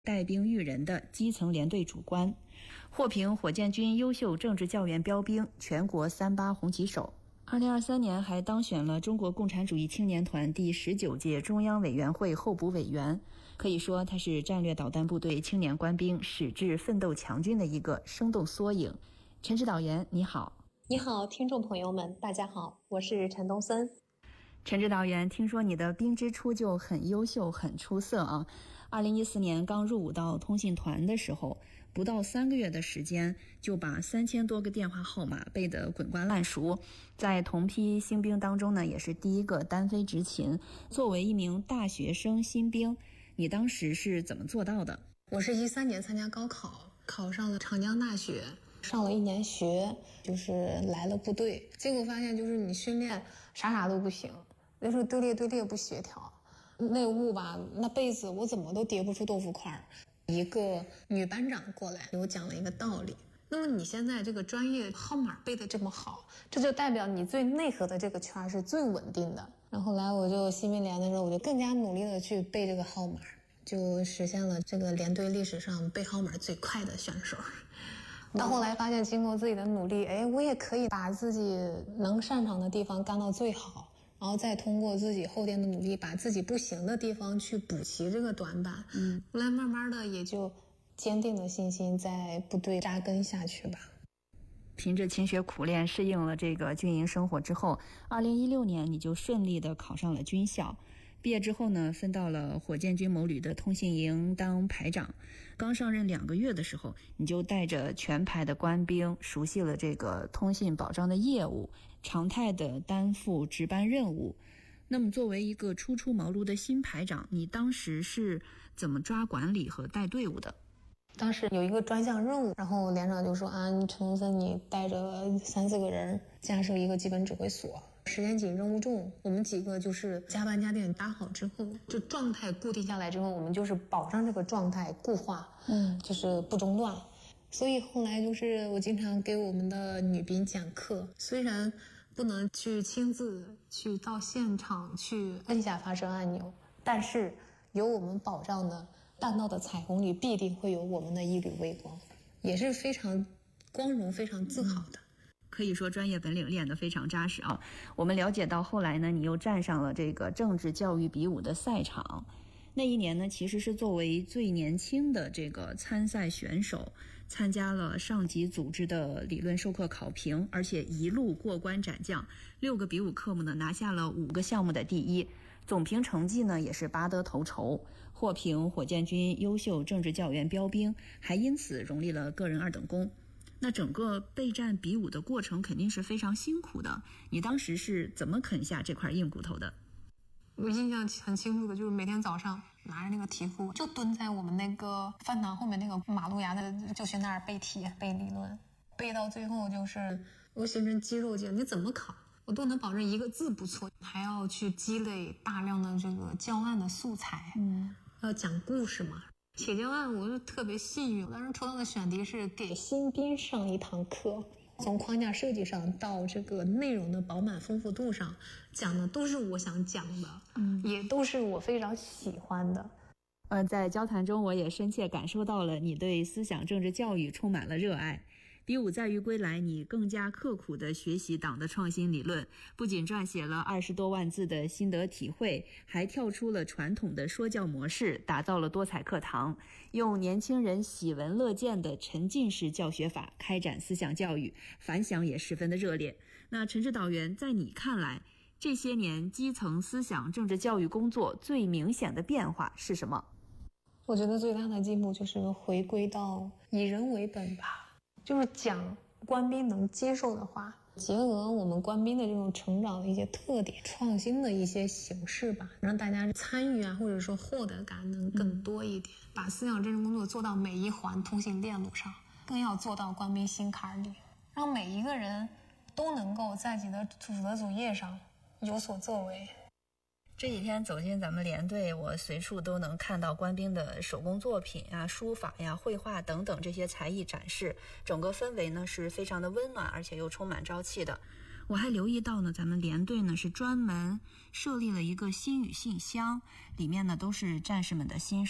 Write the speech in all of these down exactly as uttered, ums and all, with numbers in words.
带兵育人的基层连队主官，获评火箭军优秀政治教员标兵、全国三八红旗手。二零二三年还当选了中国共产主义青年团第十九届中央委员会候补委员，可以说他是战略导弹部队青年官兵矢志奋斗强军的一个生动缩影。陈指导员你好。 你好，听众朋友们大家好，我是陈东森。 陈指导员，听说你的兵之初就很优秀很出色啊！二零一四年刚入伍到通信团的时候，不到三个月的时间就把三千多个电话号码背得滚瓜烂熟，在同批新兵当中呢，也是第一个单飞执勤。作为一名大学生新兵，你当时是怎么做到的？ 我是一三年参加高考，考上了长江大学，上了一年学，就是来了部队，结果发现就是你训练啥啥都不行，那时候队列队列不协调，内务吧，那被子我怎么都叠不出豆腐块。一个女班长过来给我讲了一个道理，那么你现在这个专业号码背得这么好，这就代表你最内核的这个圈是最稳定的。然后后来我就新兵连的时候，我就更加努力的去背这个号码，就实现了这个连队历史上背号码最快的选手。到后来发现经过自己的努力，哎，我也可以把自己能擅长的地方干到最好，然后再通过自己后天的努力把自己不行的地方去补齐这个短板。嗯，后来慢慢的也就坚定的信心在部队扎根下去吧。 凭着勤学苦练适应了这个军营生活之后，二零一六年你就顺利的考上了军校。毕业之后呢，分到了火箭军某旅的通信营当排长。刚上任两个月的时候，你就带着全排的官兵熟悉了这个通信保障的业务，常态的担负值班任务。那么作为一个初出茅庐的新排长，你当时是怎么抓管理和带队伍的？ 当时有一个专项任务，然后连长就说啊，陈东森你带着三四个人架设一个基本指挥所，时间紧任务重，我们几个就是加班加点搭好之后，就状态固定下来之后，我们就是保障这个状态固化，嗯，就是不中断。所以后来就是我经常给我们的女兵讲课，虽然不能去亲自去到现场去摁下发射按钮，但是有我们保障的弹道的彩虹里必定会有我们的一缕微光，也是非常光荣非常自豪的。 可以说专业本领练得非常扎实啊！我们了解到后来呢，你又站上了这个政治教育比武的赛场。那一年呢，其实是作为最年轻的这个参赛选手，参加了上级组织的理论授课考评，而且一路过关斩将，六个比武科目呢拿下了五个项目的第一，总评成绩呢也是拔得头筹，获评火箭军优秀政治教员标兵，还因此荣立了个人二等功。那整个备战比武的过程肯定是非常辛苦的，你当时是怎么啃下这块硬骨头的？ 我印象很清楚的就是每天早上拿着那个题库，就蹲在我们那个饭堂后面那个马路牙的，就去那儿背题背理论，背到最后就是我形成肌肉记忆，你怎么考我都能保证一个字不错，还要去积累大量的这个教案的素材，嗯，要讲故事嘛。写教案我就特别幸运，当时抽到的选题是给新兵上一堂课，从框架设计上到这个内容的饱满丰富度上，讲的都是我想讲的，嗯，也都是我非常喜欢的。 呃，在交谈中我也深切感受到了你对思想政治教育充满了热爱。比武在于归来，你更加刻苦地学习党的创新理论，不仅撰写了二十多万字的心得体会，还跳出了传统的说教模式，打造了多彩课堂，用年轻人喜闻乐见的沉浸式教学法开展思想教育，反响也十分的热烈。那陈指导员，在你看来，这些年基层思想政治教育工作最明显的变化是什么？ 我觉得最大的进步就是回归到以人为本吧，就是讲官兵能接受的话，结合我们官兵的这种成长的一些特点，创新的一些形式吧，让大家参与啊，或者说获得感能更多一点，把思想政治工作做到每一环通信链路上，更要做到官兵心坎里，让每一个人都能够在自己的主责主业上有所作为。 这几天走进咱们连队，我随处都能看到官兵的手工作品啊、书法呀、绘画等等这些才艺展示，整个氛围呢是非常的温暖，而且又充满朝气的。我还留意到呢，咱们连队呢是专门设立了一个心语信箱，里面呢都是战士们的心声。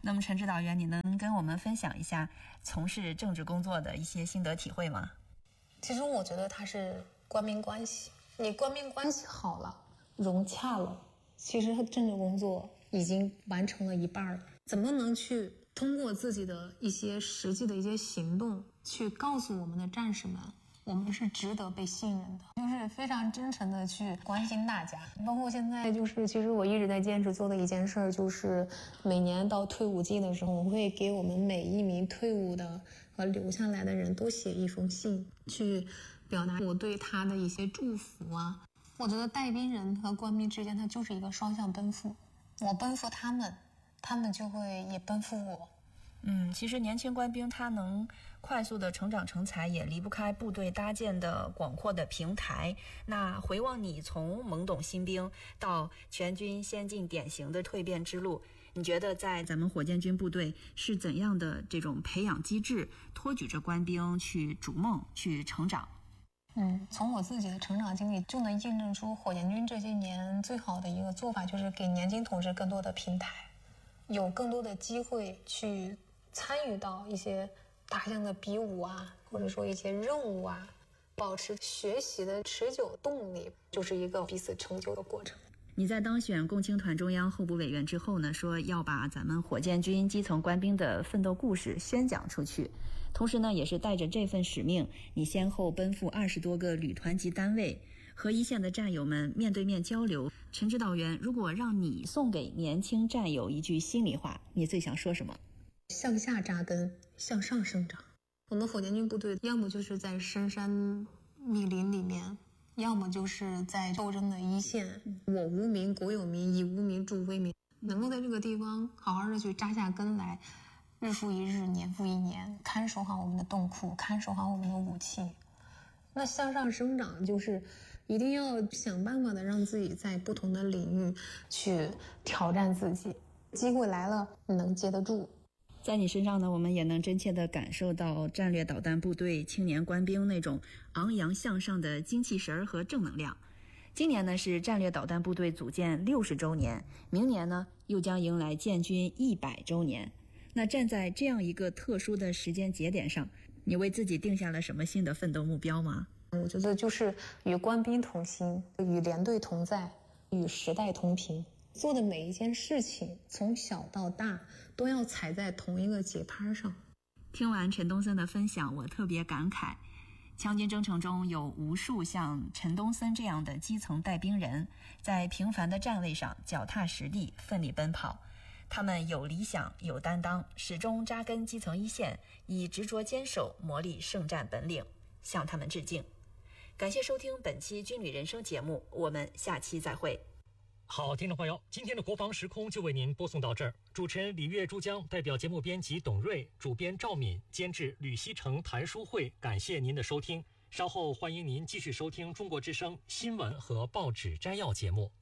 那么陈指导员，你能跟我们分享一下从事政治工作的一些心得体会吗？ 其实我觉得它是官民关系，你官民关系好了，融洽了，其实政治工作已经完成了一半了。怎么能去通过自己的一些实际的一些行动，去告诉我们的战士们，我们是值得被信任的，就是非常真诚的去关心大家。包括现在就是，其实我一直在坚持做的一件事儿，就是每年到退伍季的时候，我会给我们每一名退伍的和留下来的人都写一封信，去表达我对他的一些祝福啊。我觉得带兵人和官兵之间，它就是一个双向奔赴，我奔赴他们，他们就会也奔赴我。 嗯，其实年轻官兵他能快速的成长成才，也离不开部队搭建的广阔的平台。那回望你从懵懂新兵到全军先进典型的蜕变之路，你觉得在咱们火箭军部队是怎样的这种培养机制托举着官兵去逐梦去成长？ 嗯，从我自己的成长经历就能印证出火箭军这些年最好的一个做法，就是给年轻同志更多的平台，有更多的机会去参与到一些大项的比武啊，或者说一些任务啊，保持学习的持久动力，就是一个彼此成就的过程。 你在当选共青团中央候补委员之后呢，说要把咱们火箭军基层官兵的奋斗故事宣讲出去，同时呢，也是带着这份使命，你先后奔赴二十多个旅团级单位，和一线的战友们面对面交流。陈指导员，如果让你送给年轻战友一句心里话，你最想说什么？ 向下扎根，向上生长。我们火箭军部队要么就是在深山密林里面，要么就是在斗争的一线。我无名，国有民，以无名助威名。能够在这个地方好好的去扎下根来，日复一日，年复一年，看守好我们的洞库，看守好我们的武器。那向上生长就是一定要想办法的让自己在不同的领域去挑战自己，机会来了你能接得住。 在你身上呢，我们也能真切地感受到战略导弹部队青年官兵那种昂扬向上的精气神儿和正能量。今年呢是战略导弹部队组建六十周年，明年呢又将迎来建军一百周年。那站在这样一个特殊的时间节点上，你为自己定下了什么新的奋斗目标吗？ 我觉得就是与官兵同心，与连队同在，与时代同频。做的每一件事情，从小到大都要踩在同一个节拍上。 听完陈东森的分享，我特别感慨，强军征程中有无数像陈东森这样的基层带兵人，在平凡的站位上脚踏实地，奋力奔跑。他们有理想，有担当，始终扎根基层一线，以执着坚守磨砺圣战本领，向他们致敬。感谢收听本期军旅人生节目，我们下期再会。 好，听众朋友，今天的国防时空就为您播送到这儿。主持人李月、珠江代表节目编辑董瑞、主编赵敏、监制吕锡成、谭书慧，感谢您的收听。稍后欢迎您继续收听中国之声新闻和报纸摘要节目。